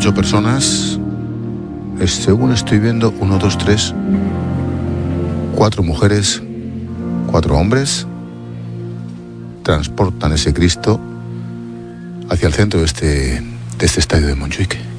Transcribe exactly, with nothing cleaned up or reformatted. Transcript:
ocho personas. Es, según estoy viendo, uno, dos, tres, cuatro mujeres, cuatro hombres, transportan ese Cristo hacia el centro de este, de este estadio de Montjuic.